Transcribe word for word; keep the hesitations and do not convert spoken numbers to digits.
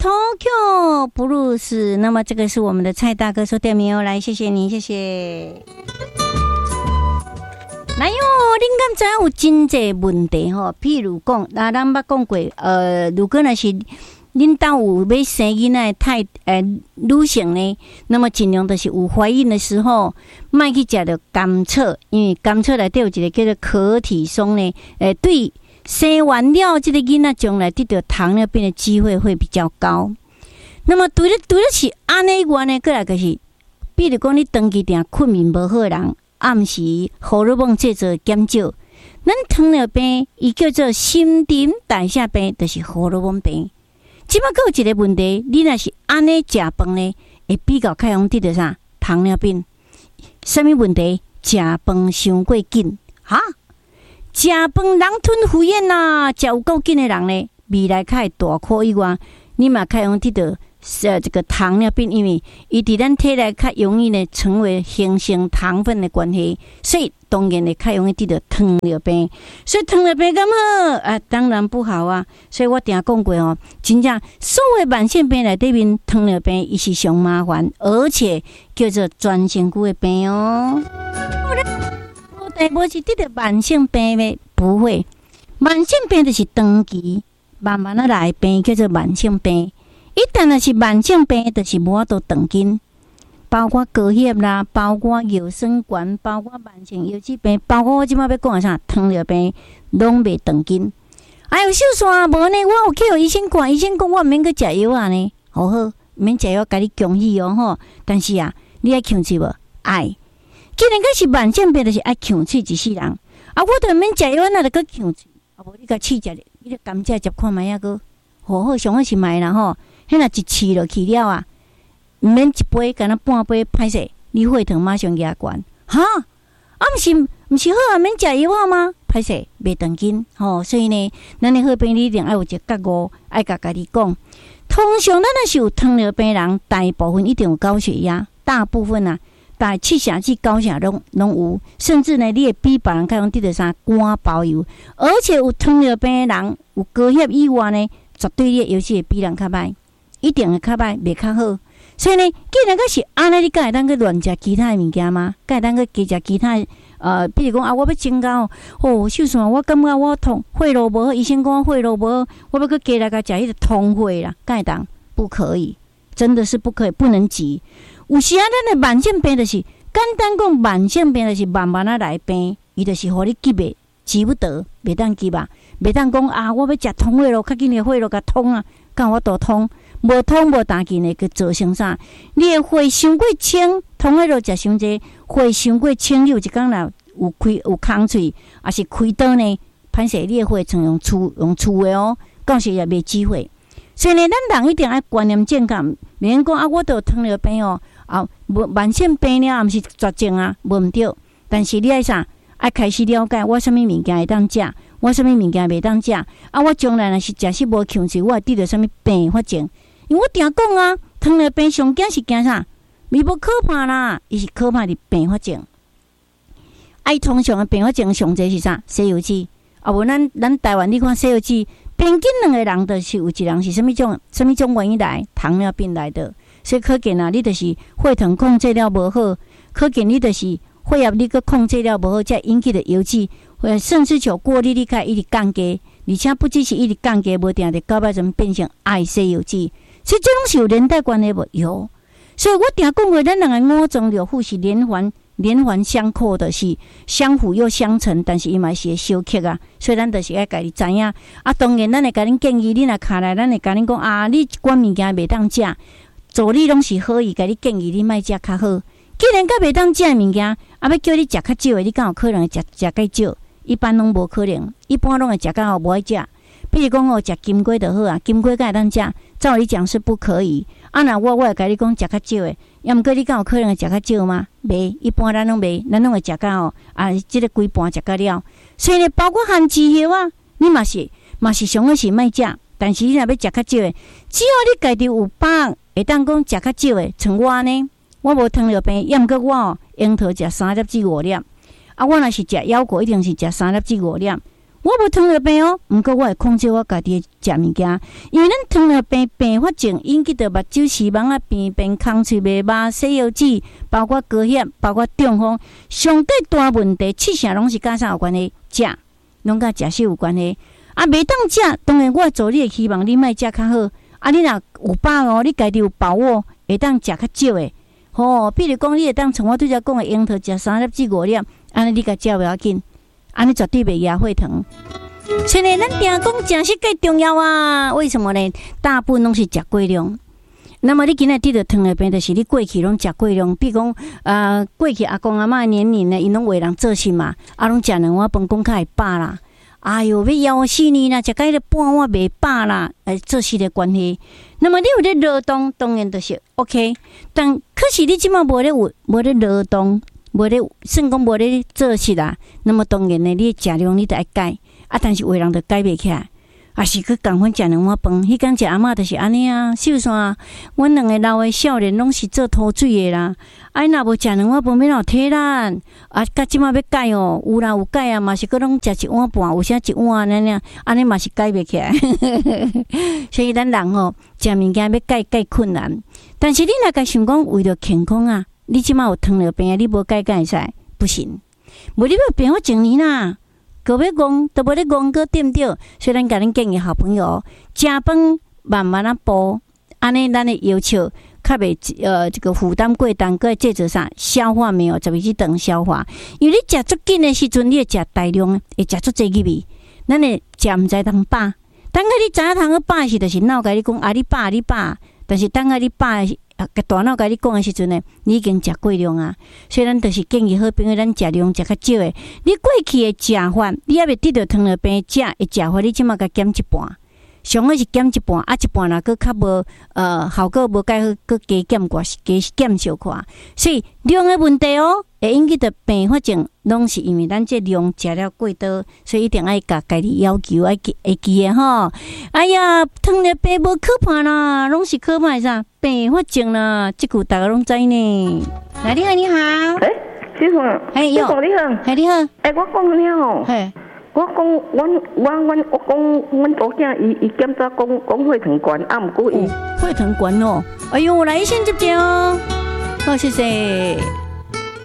Tokyo Blues。那么这个是我们的蔡大哥说店名哦，来谢谢你，谢谢。来哟，恁敢知有真济问题吼？譬如讲，那咱捌讲过，呃，如果若是恁兜有要生囡仔太呃女性呢，那么尽量就是有怀孕的时候，莫去食着甘草，因为甘草内底有一个叫做可体松呢，诶，对生完了这个囡仔将来得到糖尿病的机会会比较高。那么除了除了是安尼以外呢，过来就是，比如讲你长期定困眠无好的人。暗时荷尔蒙制造减少，咱糖尿病伊叫做新陈代谢病，就是荷尔蒙病。即摆还有一个问题，你若是安尼食饭呢，会比较较容易得到啥糖尿病？什么问题？食饭伤过紧哈？食饭人吞虎咽呐，食有够紧的人呢，未来较会大苦以外，你嘛较容易得到。呃，这个糖尿病，因为伊伫咱体内较容易呢，成为形成糖分的关系，所以当然呢，较容易得到糖尿病。所以糖尿病咁好啊，当然不好啊。所以我定讲过哦，真正所有慢性病内底面，糖尿病伊是上麻烦，而且叫做全身躯的病哦。我大无是得到慢性病的，不会。慢性病就是长期慢慢啊来病，叫做慢性病。一旦若是慢性病，就是无法度长紧，包括高血啦，包括尿酸管，包括慢性腰子病，包括我即摆要讲的啥糖尿病，拢袂长紧。哎呦，秀山无呢，我有去互医生看，医生讲我毋免去食药啊呢，好好，毋免食药，甲你恭喜哦吼。但是啊，你爱控制无？爱，既然佮是慢性病，就是爱控制一世人。啊，我都毋免食药，那就佮控制。啊，无你甲试食，你著甘蔗食看卖啊个，好好上好是卖啦吼。迄若一试落去了啊，毋免一杯，敢若半杯歹势，你血糖马上压悬，哈！啊，毋是毋是好啊，免食药啊吗？歹势，袂长紧吼。所以呢，咱的好病你一定爱有一个觉悟，爱甲家己讲。通常咱若是有糖尿病人，大部分一定有高血压，大部分啊，大七成至九成拢拢有，甚至呢，你会比别人较容易得到啥肝包油，而且有糖尿病的人有高血以外呢，绝对你尤其会比人较歹。一定会较歹，袂较好。所以呢，既然佮是安尼，你敢会当去乱食其他的物件吗？敢会当去加食其他呃，比如讲啊，我要增加哦，哦，秀山，我感觉我痛血路无好，医生讲我血路无好，我要去加来甲食迄个通血啦，敢会当？不可以，真的是不可以，不能急。有时啊，咱的慢性病就是，简单讲，慢性病就是慢慢啊来病，伊就是互你急的急不得，袂当急啊，袂当讲啊，我要食通血路，较紧的血路甲通啊，敢我都通。无通无打紧的，去造成啥？你的血伤过清，通迄落食伤济，血伤过清，你有一工若有开有空喙，还是开刀呢？歹势，你的血像用粗用粗的哦，到时也袂机会。所以呢，咱人一定要观念健康，免讲啊，我都有糖尿病哦，啊，无慢性病了，毋是绝症啊，无毋对。但是你爱啥？爱开始了解我啥物物件会当食，我啥物物件袂当食。啊，我将来若是食食无控制，我会得到啥物病发症？因为我定讲啊，糖尿病上惊是惊啥？伊无可怕啦，伊是可怕的并发症。啊，伊通常的并发症上侪是啥？西药剂。啊，无咱咱台湾你看西药剂，平均两个人就是有一人是什么种什么种原因来糖尿病来的。所以可见啊，你就是血糖控制了无好，可见你就是血压你个控制了无好，才引起的药剂，或甚至像过滤你开一直降低，而且不只是一直降低，无定定到尾阵变成爱西药剂。所以这种是有连带关系无？有，所以我定讲过，咱两个五脏六腑是连环连环相扣的，是相辅又相成，但是伊嘛是会相克啊。所以咱就是爱家己知影。啊，当然咱会甲恁建议，你若卡来，咱会甲恁讲啊，你一寡物件袂当食，助理拢是好意，甲你建议你莫食较好。既然甲袂当食的物件，啊，要叫你食较少的，你敢有可能会食食较少？一般拢无可能，一般拢会食较好，无爱食。比如讲哦，食金龟就好啊，金龟敢会当食？照理讲是不可以。啊，那我我会甲你讲食较少的，要毋过你敢有可能会食较少吗？袂，一般咱拢袂，咱拢会食较哦啊，即、这个规盘食较了。所以呢，包括含脂油啊，你嘛是嘛是上好是莫食，但是你若要食较少的，只要你家己有饱，会当讲食较少的。像我呢，我无糖尿病，要毋过我哦，樱桃食三粒至五粒，啊，我若是食腰果，一定是食三粒至五粒。 我无糖尿病哦，毋过我会控制我家己食物件，因为咱糖尿病并发症引起到目睭视网啊病变、空喙袂肉、洗腰子，包括高血压、包括中风，上最大问题七成拢是甲啥有关系？食，拢甲食食有关系。啊，袂当食，当然我做你会希望你莫食较好。啊，你若有饱哦，你家己有把握，会当食较少诶。吼，比如讲，你会当像我拄则讲诶，樱桃食三粒至五粒，安尼你甲食袂要紧，安尼绝对袂压血糖。所以咱定讲食食最重要啊，为什么呢？大部分拢是食过量。那么你今仔得到糖尿病，就是你过去拢食过量，比如讲，呃，过去阿公阿嬷年龄呢，因拢为人做事嘛，啊，拢食两碗饭，讲较会饱啦。哎哟，要枵死你啦！食到迄个半碗袂饱啦，诶，做事的关系。那么你有咧劳动，当然就是 OK。但可是你即马无咧有，无咧劳动，无咧算讲无咧做事啦。那么当然呢，你食量你得爱改，啊，但是有的人就改袂起来。啊，是去共款食两碗饭，迄间食阿嬷就是安尼啊，秀山，阮两个老的少年拢是做土水的啦。啊，若无食两碗饭，要哪体力？啊，甲即马要改哦，有啦有改啊，嘛是搁拢食一碗半，有啥一碗安尼，安尼嘛是改袂起来。所以咱人吼食物件要改改困难，但是你若家想讲为了健康啊，你即马有糖尿病，你无改改会使不行，无你要变好一年啦。个要讲，都无咧讲个对毋对？所以咱甲恁建议好朋友，食饭慢慢啊补，安尼咱的要求较袂呃这个负担过重，个接着啥消化没有，特别是等消化。因为你食足紧的时阵，你会食大量，会食足济入去，咱会食毋知通饱。等下你知影通个饱是，就是脑甲你讲啊，你饱你饱，但是等下你饱。啊，个大脑甲你讲诶时阵呢，你已经食过量啊，所以咱就是建议好朋友，咱食量食较少诶。你过去诶食法，你还未得到糖尿病食诶食法，你即马甲减一半，上好是减一半，啊一半若佫较无呃效果无介好，佫加减寡加减少看。所以量诶问题哦，会引起的并发症，拢是因为咱这量食了过多，所以一定爱甲家己要求爱记会记诶吼。哎呀，糖尿病无可怕啦，拢是可怕啥？并发症啦，即句大家拢知呢。来，你好，你好。 诶，师傅， 嘿， 师傅你好， 嘿，你好。 诶，我讲了吼，嘿，我讲，阮我阮我讲，阮祖囝伊伊检查讲讲血糖悬，啊，毋过伊血糖悬哦。哎呦，来先接接哦。好，谢谢。